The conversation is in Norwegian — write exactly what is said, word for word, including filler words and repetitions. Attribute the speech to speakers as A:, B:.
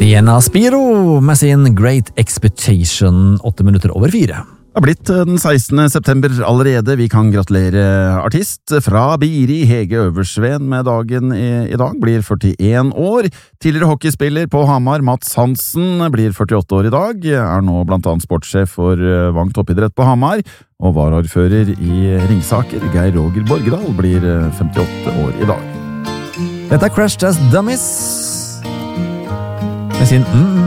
A: Jena Spiro med sin Great Expectation, åtte minutter over fire.
B: Det har blitt den sekstende september allerede. Vi kan gratulere artist fra Biri, Hege Øversveen, med dagen i, i dag. Blir førtien år. Tidligere hockeyspiller på Hamar, Mats Hansen, blir førtiåtte år i dag. Er nå blant annet sportssjef for Vang toppidrett på Hamar. Og varaordfører i Ringsaker, Geir Roger Borgedal, blir femtiåtte år i dag.
A: Dette er Crash Test Dummies med sin mm,